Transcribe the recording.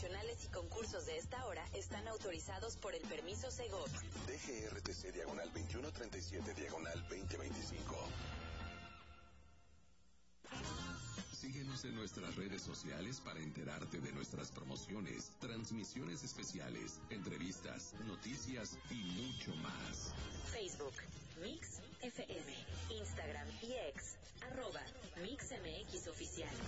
promocionales y concursos de esta hora están autorizados por el permiso Segov. DGRTC diagonal 2137 diagonal 2025. Síguenos en nuestras redes sociales para enterarte de nuestras promociones, transmisiones especiales, entrevistas, noticias y mucho más. Facebook, Mix FM, Instagram y X, @MixMX Oficial.